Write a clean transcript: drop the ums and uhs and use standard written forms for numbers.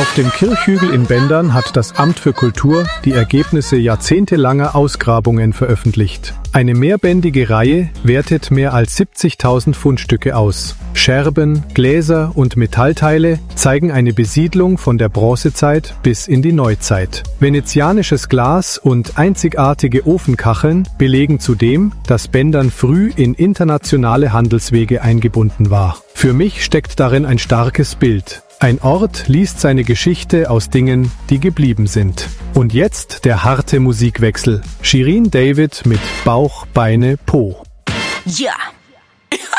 Auf dem Kirchhügel in Bendern hat das Amt für Kultur die Ergebnisse jahrzehntelanger Ausgrabungen veröffentlicht. Eine mehrbändige Reihe wertet mehr als 70.000 Fundstücke aus. Scherben, Gläser und Metallteile zeigen eine Besiedlung von der Bronzezeit bis in die Neuzeit. Venezianisches Glas und einzigartige Ofenkacheln belegen zudem, dass Bendern früh in internationale Handelswege eingebunden war. Für mich steckt darin ein starkes Bild. Ein Ort liest seine Geschichte aus Dingen, die geblieben sind. Und jetzt der harte Musikwechsel. Shirin David mit Bauch, Beine, Po. Ja.